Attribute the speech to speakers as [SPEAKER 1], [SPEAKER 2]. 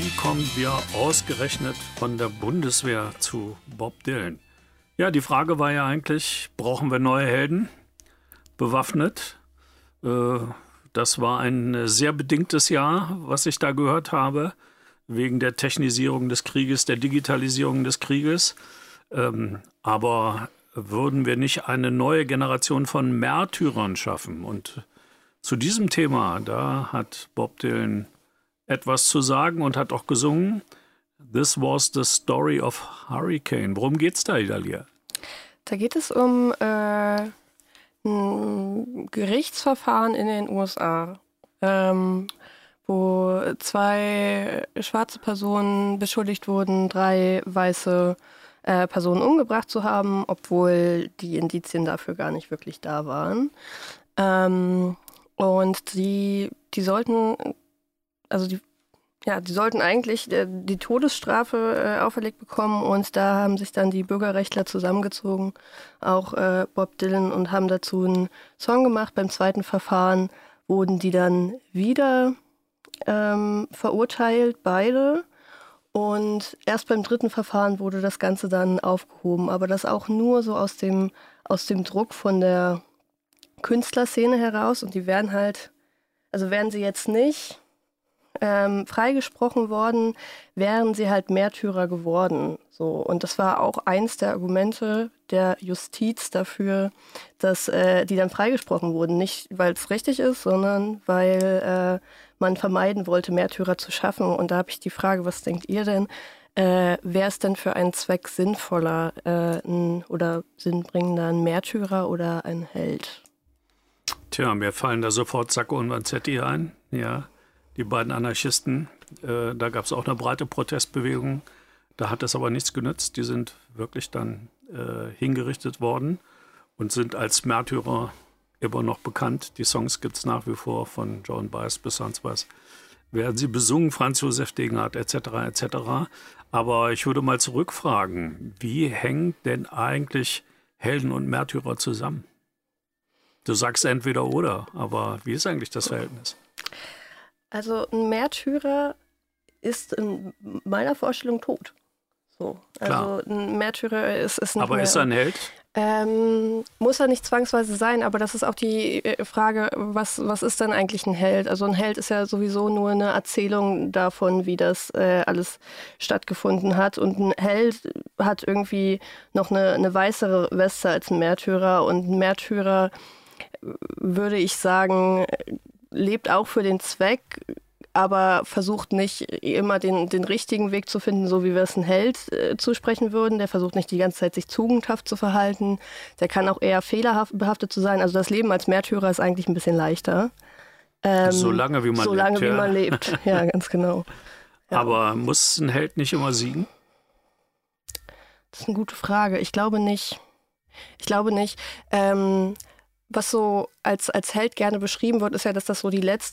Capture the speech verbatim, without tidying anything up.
[SPEAKER 1] Wie kommen wir ausgerechnet von der Bundeswehr zu Bob Dylan? Ja, die Frage war ja eigentlich, brauchen wir neue Helden, bewaffnet? Äh, das war ein sehr bedingtes Jahr, was ich da gehört habe, wegen der Technisierung des Krieges, der Digitalisierung des Krieges. Ähm, aber würden wir nicht eine neue Generation von Märtyrern schaffen? Und zu diesem Thema, da hat Bob Dylan etwas zu sagen und hat auch gesungen. This was the story of Hurricane. Worum geht's da, Idalia?
[SPEAKER 2] Da geht es um äh, ein Gerichtsverfahren in den U S A, ähm, wo zwei schwarze Personen beschuldigt wurden, drei weiße äh, Personen umgebracht zu haben, obwohl die Indizien dafür gar nicht wirklich da waren. Ähm, und die, die sollten, also die Ja, die sollten eigentlich äh, die Todesstrafe äh, auferlegt bekommen und da haben sich dann die Bürgerrechtler zusammengezogen, auch äh, Bob Dylan, und haben dazu einen Song gemacht. Beim zweiten Verfahren wurden die dann wieder ähm, verurteilt, beide. Und erst beim dritten Verfahren wurde das Ganze dann aufgehoben, aber das auch nur so aus dem, aus dem Druck von der Künstlerszene heraus. Und die wären halt, also wären sie jetzt nicht Ähm, freigesprochen worden, wären sie halt Märtyrer geworden. So. Und das war auch eins der Argumente der Justiz dafür, dass äh, die dann freigesprochen wurden. Nicht, weil es richtig ist, sondern weil äh, man vermeiden wollte, Märtyrer zu schaffen. Und da habe ich die Frage, was denkt ihr denn? Äh, Wäre es denn für einen Zweck sinnvoller äh, ein, oder sinnbringender, ein Märtyrer oder ein Held?
[SPEAKER 1] Tja, mir fallen da sofort Sacco und Vanzetti ein, ja. Die beiden Anarchisten, äh, da gab es auch eine breite Protestbewegung. Da hat es aber nichts genützt. Die sind wirklich dann äh, hingerichtet worden und sind als Märtyrer immer noch bekannt. Die Songs gibt es nach wie vor, von Joan Baez bis sonst was. Werden sie besungen, Franz Josef Degenhardt et cetera et cetera. Aber ich würde mal zurückfragen, wie hängen denn eigentlich Helden und Märtyrer zusammen? Du sagst entweder oder, aber wie ist eigentlich das Verhältnis?
[SPEAKER 2] Also ein Märtyrer ist in meiner Vorstellung tot. So. Also ein Märtyrer ist, ist nicht
[SPEAKER 1] Aber
[SPEAKER 2] mehr,
[SPEAKER 1] ist er ein Held?
[SPEAKER 2] Ähm, muss er nicht zwangsweise sein, aber das ist auch die Frage, was, was ist denn eigentlich ein Held? Also ein Held ist ja sowieso nur eine Erzählung davon, wie das äh, alles stattgefunden hat. Und ein Held hat irgendwie noch eine, eine weißere Weste als ein Märtyrer. Und ein Märtyrer, würde ich sagen, lebt auch für den Zweck, aber versucht nicht immer den, den richtigen Weg zu finden, so wie wir es einem Held äh, zusprechen würden. Der versucht nicht die ganze Zeit sich tugendhaft zu verhalten. Der kann auch eher fehlerbehaftet zu sein. Also das Leben als Märtyrer ist eigentlich ein bisschen leichter. Ähm,
[SPEAKER 1] solange wie man
[SPEAKER 2] solange
[SPEAKER 1] lebt.
[SPEAKER 2] wie
[SPEAKER 1] ja.
[SPEAKER 2] man lebt, ja, ganz genau. Ja.
[SPEAKER 1] Aber muss ein Held nicht immer siegen?
[SPEAKER 2] Das ist eine gute Frage. Ich glaube nicht. Ich glaube nicht. Ähm, Was so als, als Held gerne beschrieben wird, ist ja, dass das so die letzte